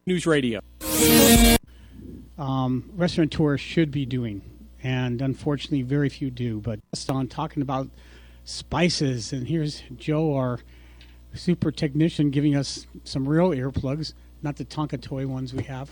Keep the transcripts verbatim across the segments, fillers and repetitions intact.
News Radio. Um, restaurateurs should be doing, and unfortunately very few do. But on talking about spices, and here's Joe, our super technician, giving us some real earplugs, not the Tonka toy ones we have.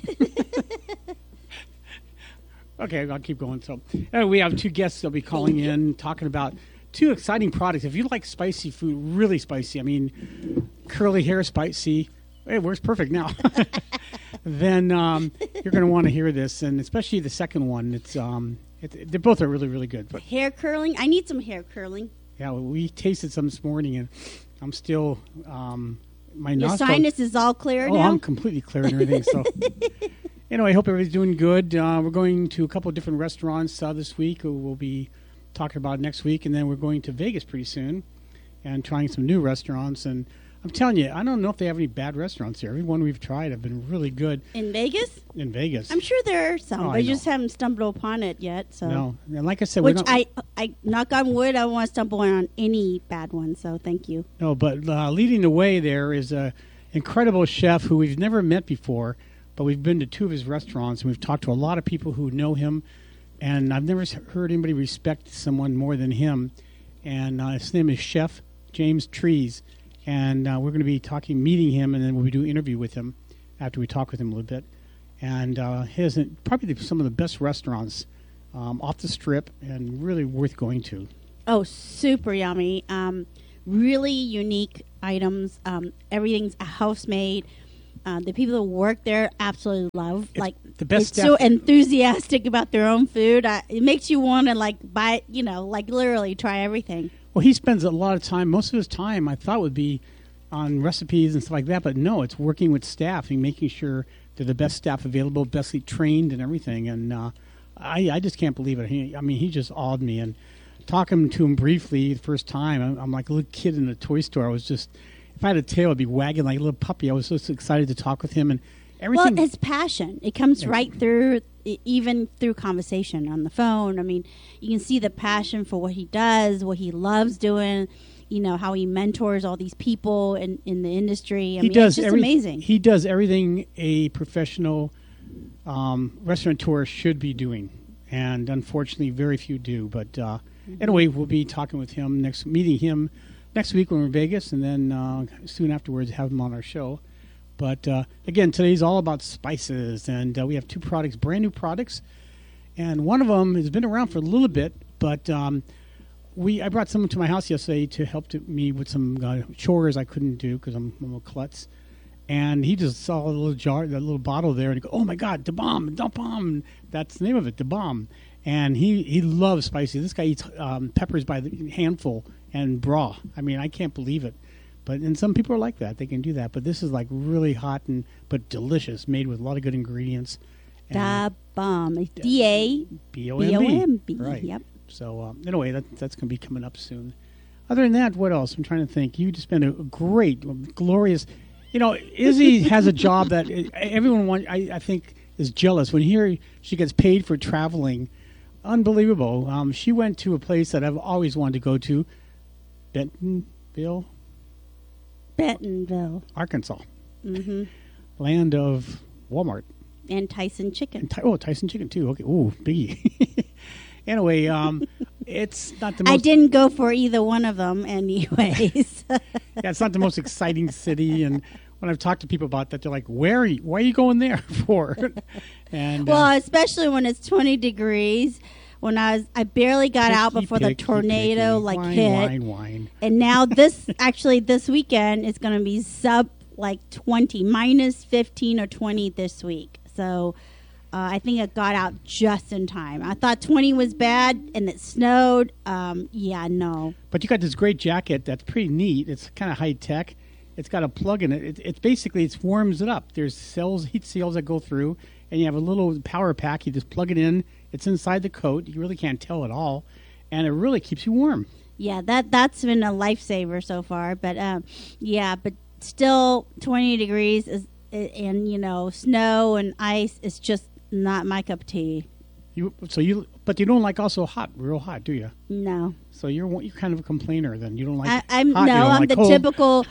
Okay, I'll keep going. So uh, we have two guests that'll be calling in, talking about two exciting products. If you like spicy food, really spicy, I mean, curly hair spicy, it works perfect now. Then um, you're going to want to hear this, and especially the second one. It's um, it, they both are really, really good. But hair curling? I need some hair curling. yeah, we tasted some this morning, and I'm still um, my Your nostril. sinus is all clear Oh, now? I'm completely clear and everything. So anyway, I hope everybody's doing good. Uh, we're going to a couple of different restaurants uh, this week. Who we'll be talking about next week, and then we're going to Vegas pretty soon and trying some new restaurants. And I'm telling you, I don't know if they have any bad restaurants here. Every one we've tried have been really good. In Vegas? In Vegas. I'm sure there are some. Oh, I I just know. haven't stumbled upon it yet. So. No. And like I said, we Which don't, I, I, knock on wood, I don't want to stumble on any bad ones, so thank you. No, but uh, leading the way there is a incredible chef who we've never met before, but we've been to two of his restaurants, and we've talked to a lot of people who know him, and I've never heard anybody respect someone more than him. And uh, his name is Chef James Trees, and uh, we're going to be talking, meeting him, and then we'll do an interview with him after we talk with him a little bit. And uh, he has probably some of the best restaurants um, off the strip, and really worth going to. Oh, super yummy. Um, really unique items. Um, everything's house-made. Uh, the people that work there absolutely love. It's like the best it's so staff- enthusiastic about their own food. Uh, it makes you want to like buy, you know, like literally try everything. Well, he spends a lot of time, most of his time, I thought would be on recipes and stuff like that, but no, it's working with staff and making sure they're the best staff available, bestly trained and everything. And uh, I, I just can't believe it. He, I mean, he just awed me. And talking to him briefly the first time, I'm, I'm like a little kid in a toy store. I was just, if I had a tail, I'd be wagging like a little puppy. I was so excited to talk with him, and everything. Well, it's passion. It comes Yeah. right through, e- even through conversation on the phone. I mean, you can see the passion for what he does, what he loves doing, you know, how he mentors all these people in, in the industry. I he mean, does it's just every- amazing. He does everything a professional um, restaurateur should be doing, and unfortunately, very few do. But uh, Mm-hmm. anyway, we'll be talking with him next, meeting him next week when we're in Vegas, and then uh, soon afterwards have him on our show. But uh, again, today's all about spices, and uh, we have two products, brand new products, and one of them has been around for a little bit, but um, we I brought someone to my house yesterday to help to, me with some uh, chores I couldn't do because I'm, I'm a klutz. And he just saw a little jar, that little bottle there, and he go, "Oh my God, Da Bomb, Da Bomb!" That's the name of it, Da Bomb. And he, he loves spicy. This guy eats um, peppers by the handful and braw. I mean, I can't believe it. But and some people are like that; they can do that. But this is like really hot and but delicious, made with a lot of good ingredients. Da Bomb. It's D A B O B O M M B. B. Right. Yep. So um, anyway, that, that's going to be coming up soon. Other than that, what else? I'm trying to think. You just been a great, glorious. You know, Izzy has a job that everyone want, I, I think is jealous when here she gets paid for traveling. Unbelievable. Um, she went to a place that I've always wanted to go to, Bentonville, Bentonville. Arkansas, Mm-hmm. land of Walmart. And Tyson Chicken. And Ty- oh, Tyson Chicken too. Okay. Ooh, biggie. Anyway, um, it's not the most. I didn't go for either one of them anyways. Yeah, it's not the most exciting city, and when I've talked to people about that, they're like, "Where are you? Why are you going there for?" And well, uh, especially when it's twenty degrees. When I was, I barely got out picky, before the picky, tornado picky. like Wine, hit, wine, wine. and now this actually this weekend is going to be sub like twenty, minus fifteen or twenty this week. So uh, I think it got out just in time. I thought twenty was bad, and it snowed. Um, yeah, no. But you got this great jacket that's pretty neat. It's kind of high tech. It's got a plug in it. It, it basically it warms it up. There's cells, heat seals that go through, and you have a little power pack. You just plug it in. It's inside the coat. You really can't tell at all, and it really keeps you warm. Yeah, that that's been a lifesaver so far. But um, yeah, but still, twenty degrees is, and you know, snow and ice is just not my cup of tea. You so you, but you don't like also hot, real hot, do you? No, So you're you're kind of a complainer then. You don't like I, I'm hot, you no, don't I'm like the cold. typical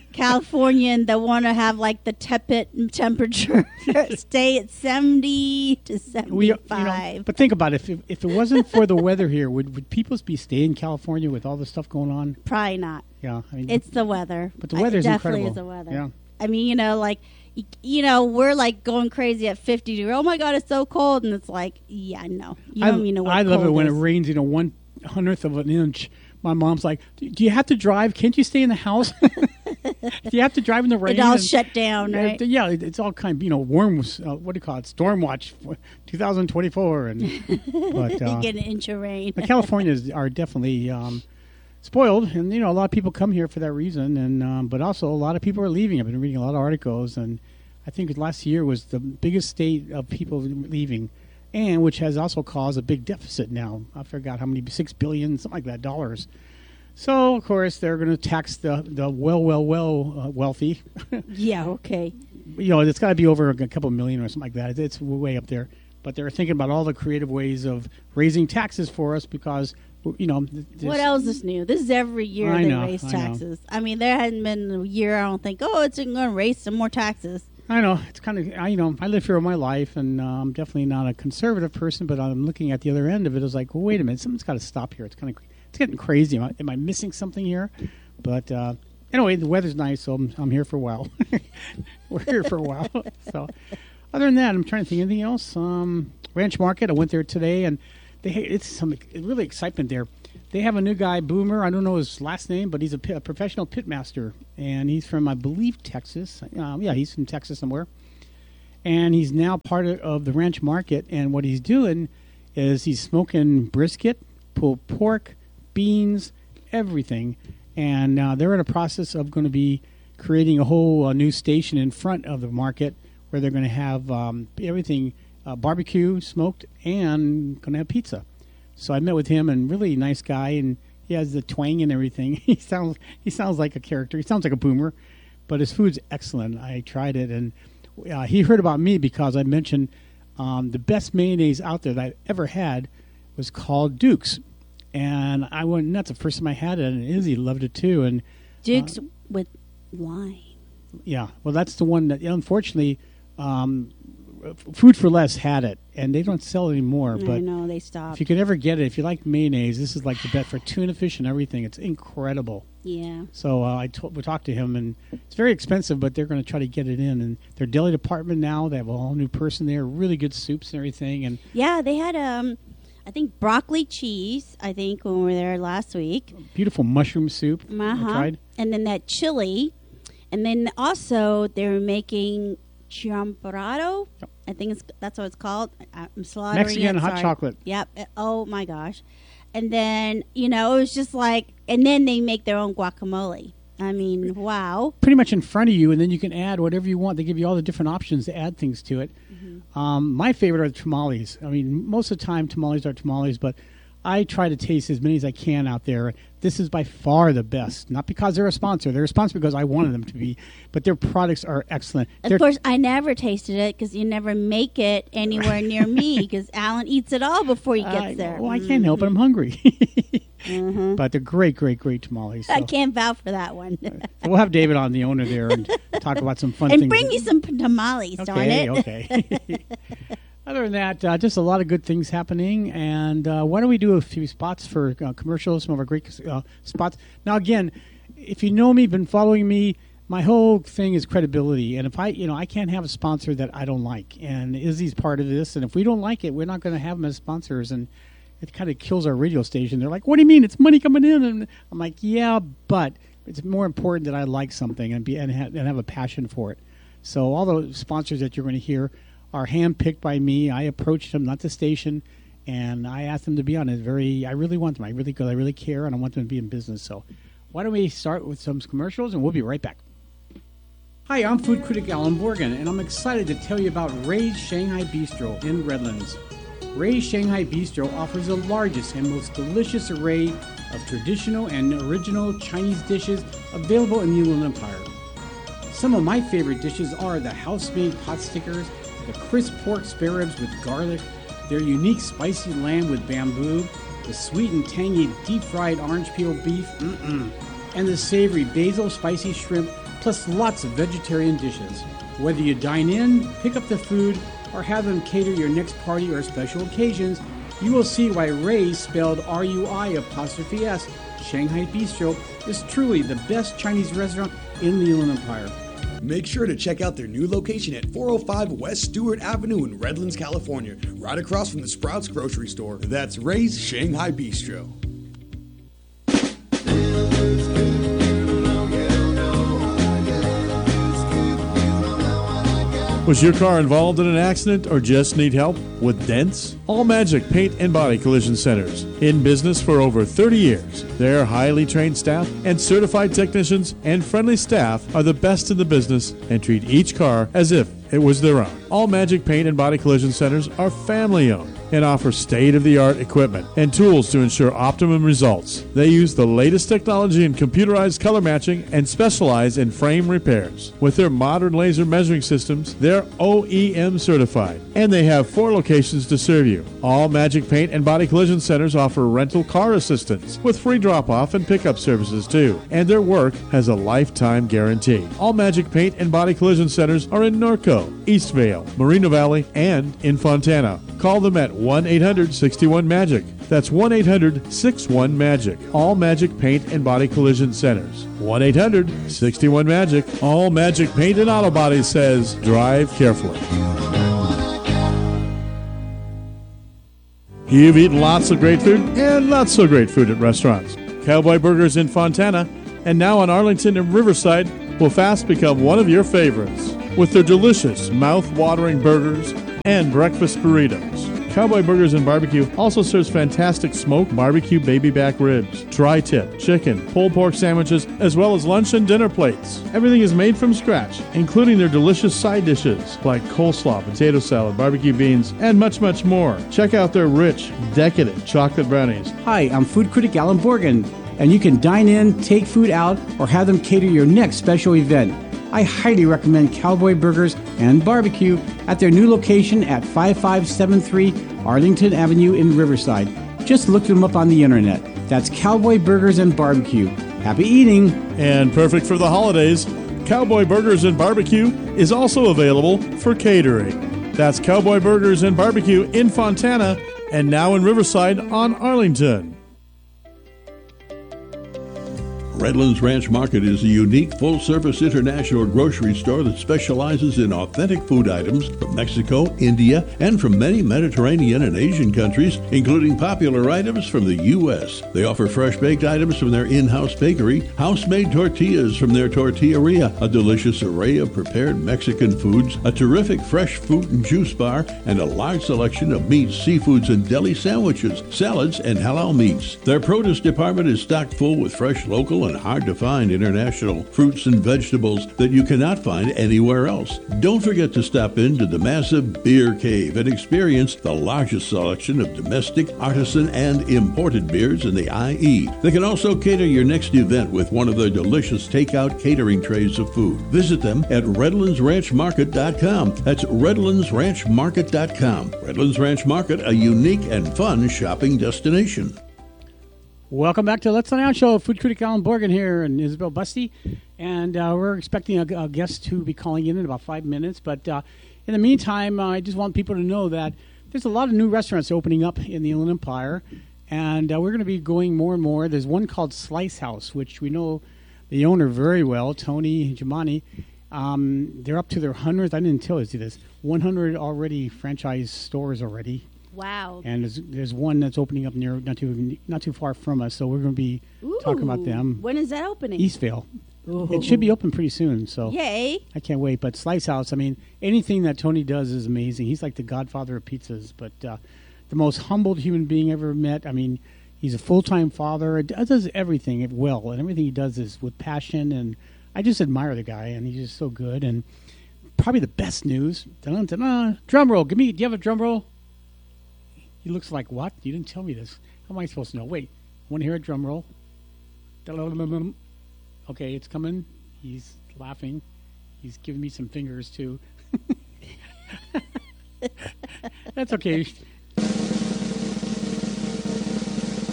Californian that want to have like the tepid temperature stay at seventy to We, you seventy-five. know, but think about it. If, if it wasn't for the weather here, would, would people be staying in California with all the stuff going on? Probably not. Yeah. I mean, It's the weather. But the weather's it definitely incredible. is the weather. Yeah. I mean, you know, like, y- you know, we're like going crazy at fifty degrees. Oh my God, it's so cold. And it's like, yeah, no. You I, don't even know what I love it cold when is. it rains, you know, one hundredth of an inch. My mom's like, "Do do you have to drive? Can't you stay in the house? Do you have to drive in the rain?" It all And- shut down, Yeah, right? th- Yeah, it- it's all kind of, you know, warm, uh, what do you call it, Storm Watch for twenty twenty-four. And, but you uh, get an inch of rain. the Californians are definitely um, spoiled. And, you know, a lot of people come here for that reason. And um, But also a lot of people are leaving. I've been reading a lot of articles. And I think last year was the biggest state of people leaving, and which has also caused a big deficit now. I forgot how many, six billion, something like that, dollars. So, of course, they're going to tax the, the well, well, well uh, wealthy. Yeah, okay. You know, it's got to be over a couple million or something like that. It's way up there. But they're thinking about all the creative ways of raising taxes for us because, you know. th- What this- else is new? This is every year I they know, raise I know. taxes. I mean, there hasn't been a year I don't think, oh, it's going to raise some more taxes. I know. It's kind of, I, you know, I live here all my life, and uh, I'm definitely not a conservative person, but I'm looking at the other end of it. It's like, well, wait a minute. Something's got to stop here. It's kind of, it's getting crazy. Am I, am I missing something here? But uh, anyway, the weather's nice, so I'm, I'm here for a while. We're here for a while. So other than that, I'm trying to think anything else. Um, Ranch Market, I went there today, and they it's some really excitement there. They have a new guy, Boomer. I don't know his last name, but he's a, pi- a professional pit master, and he's from, I believe, Texas. Um, yeah, he's from Texas somewhere. And he's now part of, of the Ranch Market, and what he's doing is he's smoking brisket, pulled pork, beans, everything. And uh, they're in a process of going to be creating a whole uh, new station in front of the market where they're going to have um, everything uh, barbecue, smoked, and going to have pizza. So I met with him, and really nice guy, and he has the twang and everything. he sounds he sounds like a character. He sounds like a boomer, but his food's excellent. I tried it, and uh, he heard about me because I mentioned um, the best mayonnaise out there that I've ever had was called Duke's. And I went nuts the first time I had it, and Izzy loved it too. And Duke's uh, with wine. yeah, well, that's the one that, unfortunately, um, Food for Less had it, and they don't sell it anymore. I But know, they if stopped. you could ever get it, if you like mayonnaise, this is like the best for tuna fish and everything. It's incredible. Yeah. So uh, I told, we talked to him, and it's very expensive, but they're going to try to get it in. And their deli department now, they have a whole new person there, really good soups and everything. And Yeah, they had, um, I think, broccoli cheese, I think, when we were there last week. beautiful mushroom soup. I Uh-huh. tried. And then that chili. And then also they're making champorado. Yep. I think it's that's what it's called. I- I'm slaughtering Mexican it, hot sorry. chocolate. Yep. Uh, Oh my gosh. And then, you know, it was just like, and then they make their own guacamole. I mean, wow. Pretty much in front of you, and then you can add whatever you want. They give you all the different options to add things to it. Mm-hmm. Um, my favorite are the tamales. I mean, most of the time tamales are tamales, but I try to taste as many as I can out there. This is by far the best. Not because they're a sponsor. They're a sponsor because I wanted them to be, but their products are excellent. Of They're- course, I never tasted it because you never make it anywhere near me because Alan eats it all before he gets I- there. Well, I can't help it. I'm hungry. Mhm. But they're great, great, great tamales. So I can't vouch for that one. we'll have David on, the owner there, and talk about some fun and things. bring me some tamales, darn Okay, it. okay. Other than that, uh, just a lot of good things happening. And uh, why don't we do a few spots for uh, commercials, some of our great uh, spots. Now, again, if you know me, been following me, my whole thing is credibility. And if I, you know, I can't have a sponsor that I don't like. And Izzy's part of this. And if we don't like it, we're not going to have them as sponsors. And it kind of kills our radio station. They're like, what do you mean? It's money coming in. And I'm like, yeah, but it's more important that I like something and be and, ha- and have a passion for it. So all the sponsors that you're going to hear are handpicked by me. I approached them, not the station, and I asked them to be on it. Very, I really want them. I really, because I really care, and I want them to be in business. So why don't we start with some commercials, and we'll be right back. Hi, I'm food critic Alan Borgen, and I'm excited to tell you about Ray's Shanghai Bistro in Redlands. Ray's Shanghai Bistro offers the largest and most delicious array of traditional and original Chinese dishes available in the Inland Empire. Some of my favorite dishes are the house-made pot stickers, the crisp pork spare ribs with garlic, their unique spicy lamb with bamboo, the sweet and tangy deep-fried orange peel beef, mm-mm, and the savory basil spicy shrimp plus lots of vegetarian dishes. Whether you dine in, pick up the food, or have them cater your next party or special occasions, you will see why Ray's, spelled R U I apostrophe S, Shanghai Bistro, is truly the best Chinese restaurant in the Inland Empire. Make sure to check out their new location at four oh five West Stewart Avenue in Redlands, California, right across from the Sprouts grocery store. That's Ray's Shanghai Bistro. Was your car involved in an accident or just need help with dents? All Magic Paint and Body Collision Centers. In business for over thirty years. Their highly trained staff and certified technicians and friendly staff are the best in the business and treat each car as if it was their own. All Magic Paint and Body Collision Centers are family owned and offer state-of-the-art equipment and tools to ensure optimum results. They use the latest technology in computerized color matching and specialize in frame repairs. With their modern laser measuring systems, they're O E M certified, and they have four locations to serve you. All Magic Paint and Body Collision Centers offer rental car assistance with free drop-off and pickup services too, and their work has a lifetime guarantee. All Magic Paint and Body Collision Centers are in Norco, Eastvale, Moreno Valley, and in Fontana. Call them at one eight hundred six one MAGIC. That's one eight hundred six one MAGIC. All Magic Paint and Body Collision Centers. one eight hundred six one MAGIC. All Magic Paint and Auto Body says, drive carefully. You've eaten lots of great food and not so great food at restaurants. Cowboy Burgers in Fontana and now in Arlington and Riverside will fast become one of your favorites with their delicious, mouth-watering burgers and breakfast burritos. Cowboy Burgers and Barbecue also serves fantastic smoked barbecue baby back ribs, tri-tip, chicken, pulled pork sandwiches, as well as lunch and dinner plates. Everything is made from scratch, including their delicious side dishes like coleslaw, potato salad, barbecue beans, and much, much more. Check out their rich, decadent chocolate brownies. Hi, I'm food critic Alan Borgen, and you can dine in, take food out, or have them cater your next special event. I highly recommend Cowboy Burgers and Barbecue at their new location at five five seven three Arlington Avenue in Riverside. Just look them up on the internet. That's Cowboy Burgers and Barbecue. Happy eating! And perfect for the holidays, Cowboy Burgers and Barbecue is also available for catering. That's Cowboy Burgers and Barbecue in Fontana and now in Riverside on Arlington. Redlands Ranch Market is a unique full-service international grocery store that specializes in authentic food items from Mexico, India, and from many Mediterranean and Asian countries, including popular items from the U S They offer fresh-baked items from their in-house bakery, house-made tortillas from their tortilleria, a delicious array of prepared Mexican foods, a terrific fresh fruit and juice bar, and a large selection of meats, seafoods, and deli sandwiches, salads, and halal meats. Their produce department is stocked full with fresh, local, and hard-to-find international fruits and vegetables that you cannot find anywhere else. Don't forget to stop into the massive Beer Cave and experience the largest selection of domestic, artisan, and imported beers in the I E. They can also cater your next event with one of their delicious takeout catering trays of food. Visit them at redlands ranch market dot com. That's redlands ranch market dot com. Redlands Ranch Market, a unique and fun shopping destination. Welcome back to Let's Not Out Show. Food critic Alan Borgen here and Isabel Busty. And uh, we're expecting a, a guest to be calling in in about five minutes. But uh, in the meantime, uh, I just want people to know that there's a lot of new restaurants opening up in the Inland Empire. And uh, we're going to be going more and more. There's one called Slice House, which we know the owner very well, Tony Giamani. Um, they're up to their hundredth. I didn't tell you this. one hundred already franchise stores already. Wow. And there's, there's one that's opening up near not too not too far from us, so we're going to be Ooh, talking about them. When is that opening? Eastvale. Ooh. It should be open pretty soon, so Yay. I can't wait. But Slice House, I mean, anything that Tony does is amazing. He's like the godfather of pizzas, but uh, the most humbled human being ever met. I mean, he's a full-time father. Does everything well, and everything he does is with passion, and I just admire the guy, and he's just so good. And probably the best news, dun, dun, dun, drum roll. Give me, do you have a drum roll? He looks like, what? You didn't tell me this. How am I supposed to know? Wait, want to hear a drum roll? Okay, it's coming. He's laughing. He's giving me some fingers, too. That's okay.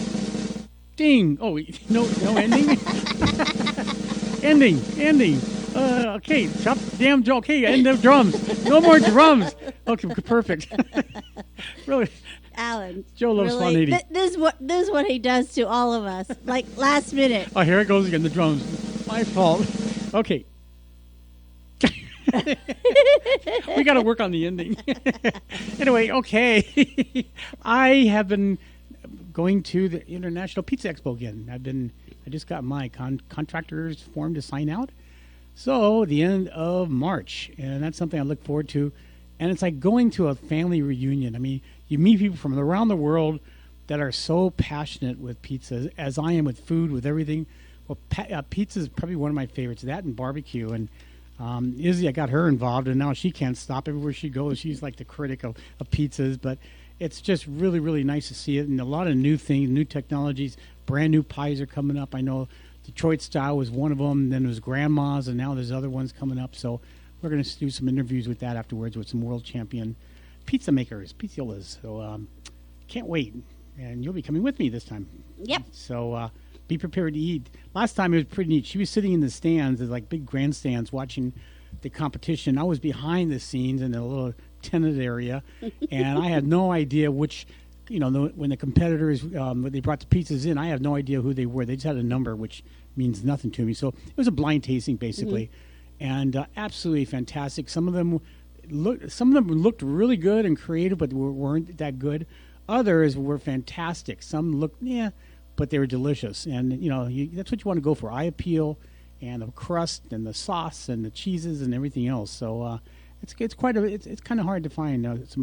Ding! Oh, no, no ending? ending, ending. Uh, okay, chop the damn drum. Okay, end of drums. No more drums. Okay, perfect. Really, Alan. Joe loves really, spontaneity. th- this is what this is what he does to all of us. Like last minute. Oh, here it goes again. The drums. My fault. Okay. We got to work on the ending. Anyway, okay. I have been going to the International Pizza Expo again. I've been. I just got my con- contractors form to sign out. So the end of March, and that's something I look forward to. And it's like going to a family reunion. I mean, you meet people from around the world that are so passionate with pizza, as I am with food, with everything. Well, pa- uh, pizza is probably one of my favorites. That and barbecue. And um, Izzy, I got her involved, and now she can't stop. Everywhere she goes, she's like the critic of, of pizzas. But it's just really, really nice to see it, and a lot of new things, new technologies. Brand new pies are coming up. I know Detroit style was one of them. Then there was Grandma's, and now there's other ones coming up. So we're going to do some interviews with that afterwards with some world champion pizza makers, pizzolas. So um, can't wait. And you'll be coming with me this time. Yep. So uh, be prepared to eat. Last time it was pretty neat. She was sitting in the stands, there's like big grandstands, watching the competition. I was behind the scenes in a little tented area, and I had no idea which, you know, the, when the competitors, um, when they brought the pizzas in, I have no idea who they were. They just had a number, which means nothing to me. So it was a blind tasting, basically. Mm-hmm. And uh, absolutely fantastic. Some of them look, some of them looked really good and creative, but were, weren't that good. Others were fantastic. Some looked, yeah, but they were delicious. And you know, you, that's what you want to go for: eye appeal, and the crust, and the sauce, and the cheeses, and everything else. So uh, it's it's quite a it's it's kind of hard to find uh, some